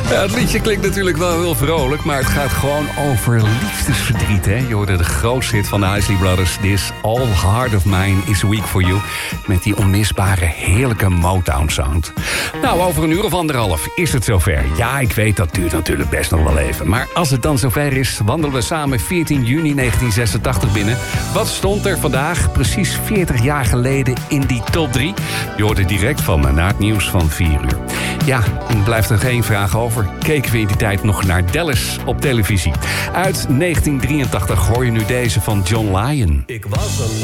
Ja, het liedje klinkt natuurlijk wel heel vrolijk, maar het gaat gewoon over liefdesverdriet. Hè? Je hoorde de grootste hit van de Isley Brothers. This All Heart of Mine is Weak for You. Met die onmisbare, heerlijke Motown sound. Nou, over een uur of anderhalf is het zover. Ja, ik weet, dat duurt natuurlijk best nog wel even. Maar als het dan zover is, wandelen we samen 14 juni 1986 binnen. Wat stond er vandaag, precies 40 jaar geleden, in die top 3? Je hoort het direct van me na het nieuws van 4 uur. Ja, en blijft er geen vraag over. Keken we in die tijd nog naar Dallas op televisie. Uit 1983 hoor je nu deze van John Lyon. Ik was een